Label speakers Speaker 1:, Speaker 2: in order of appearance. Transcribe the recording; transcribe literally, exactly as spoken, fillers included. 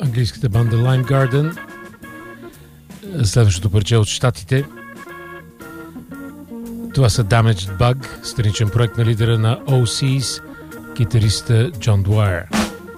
Speaker 1: английската банда Lime Garden. Следващото парче от щатите. Това са Damaged Bug, страничен проект на лидера на О Сис, китариста Джон Дуайер.